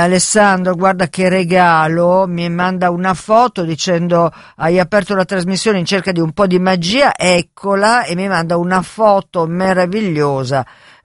Alessandro, guarda che regalo, mi manda una foto dicendo hai aperto la trasmissione in cerca di un po' di magia, eccola, e mi manda una foto meravigliosa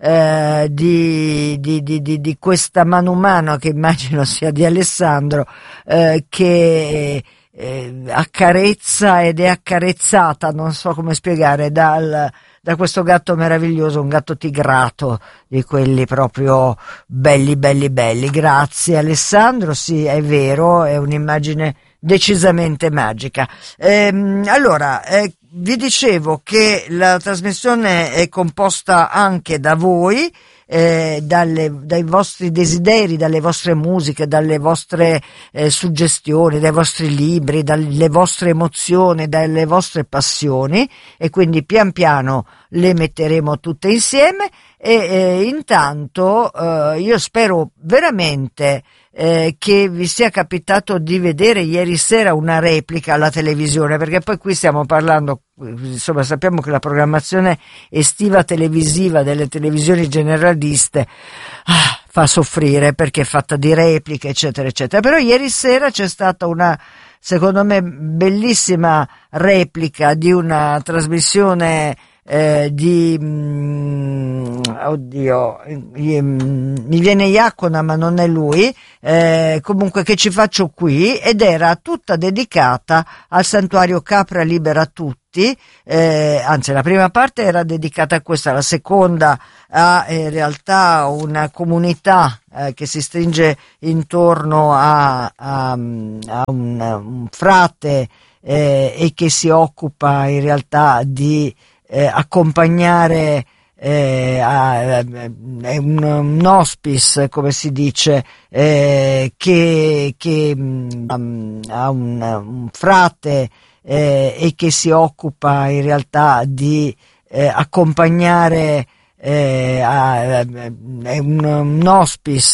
di questa mano umana che immagino sia di Alessandro, che accarezza ed è accarezzata, non so come spiegare, da questo gatto meraviglioso, un gatto tigrato di quelli proprio belli belli belli. Grazie Alessandro, sì, è vero, è un'immagine decisamente magica. Allora, vi dicevo che la trasmissione è composta anche da voi, dai vostri desideri, dalle vostre musiche, dalle vostre suggestioni, dai vostri libri, dalle vostre emozioni, dalle vostre passioni, e quindi pian piano le metteremo tutte insieme. E intanto io spero veramente che vi sia capitato di vedere ieri sera una replica alla televisione, perché poi qui stiamo parlando, insomma, sappiamo che la programmazione estiva televisiva delle televisioni generaliste fa soffrire perché è fatta di repliche eccetera eccetera, però ieri sera c'è stata una, secondo me, bellissima replica di una trasmissione oddio, mi viene Iacona ma non è lui, comunque, che ci faccio qui, ed era tutta dedicata al santuario Capra Libera Tutti, anzi la prima parte era dedicata a questa, la seconda a in realtà una comunità che si stringe intorno a un frate e che si occupa in realtà di accompagnare un hospice, come si dice, che ha un frate e che si occupa in realtà di accompagnare un hospice